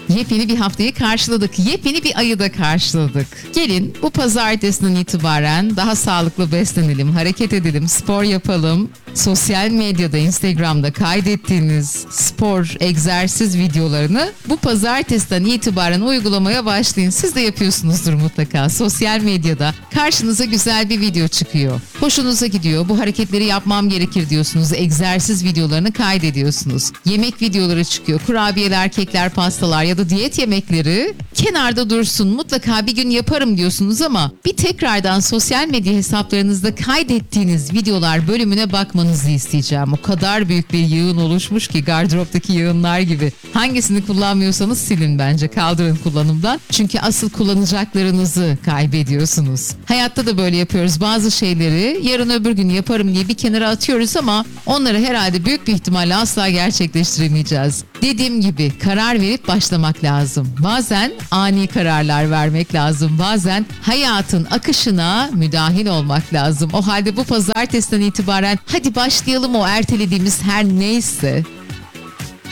Yepyeni bir haftayı karşıladık. Yepyeni bir ayı da karşıladık. Gelin bu pazartesinden itibaren daha sağlıklı beslenelim, hareket edelim, spor yapalım. Sosyal medyada, Instagram'da kaydettiğiniz spor, egzersiz videolarını bu pazartesiden itibaren uygulamaya başlayın. Siz de yapıyorsunuzdur mutlaka. Sosyal medyada karşınıza güzel bir video çıkıyor. Hoşunuza gidiyor. Bu hareketleri yapmam gerekir diyorsunuz. Egzersiz videolarını kaydediyorsunuz. Yemek videoları çıkıyor. Kurabiyeler, kekler, pastalar ya da diyet yemekleri kenarda dursun. Mutlaka bir gün yaparım diyorsunuz ama bir tekrardan sosyal medya hesaplarınızda kaydettiğiniz videolar bölümüne bakmanızı isteyeceğim. O kadar büyük bir yığın oluşmuş ki gardıroptaki yığınlar gibi. Hangisini kullanmıyorsanız silin bence. Kaldırın kullanımdan. Çünkü asıl kullanacaklarınızı kaybediyorsunuz. Hayatta da böyle yapıyoruz. Bazı şeyleri yarın öbür gün yaparım diye bir kenara atıyoruz ama onları herhalde büyük bir ihtimalle asla gerçekleştiremeyeceğiz. Dediğim gibi karar verip başlamak lazım. Bazen ani kararlar vermek lazım. Bazen hayatın akışına müdahil olmak lazım. O halde bu pazartesiden itibaren hadi başlayalım o ertelediğimiz her neyse.